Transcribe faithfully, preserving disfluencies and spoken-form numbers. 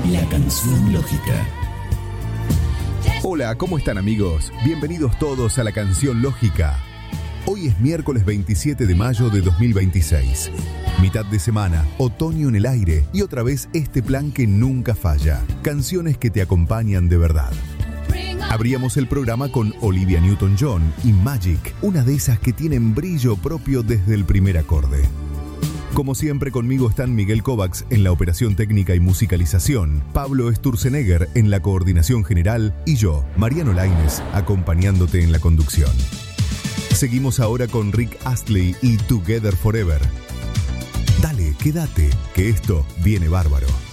La Canción Lógica. Hola, ¿cómo están, amigos? Bienvenidos todos a La Canción Lógica. Hoy es miércoles veintisiete de mayo de dos mil veintiséis. Mitad de semana, otoño en el aire y otra vez este plan que nunca falla. Canciones que te acompañan de verdad. Abríamos el programa con Olivia Newton-John y Magic, una de esas que tienen brillo propio desde el primer acorde. Como siempre, conmigo están Miguel Kovacs en la operación técnica y musicalización, Pablo Sturzenegger en la coordinación general y yo, Mariano Lainez, acompañándote en la conducción. Seguimos ahora con Rick Astley y Together Forever. Dale, quédate, que esto viene bárbaro.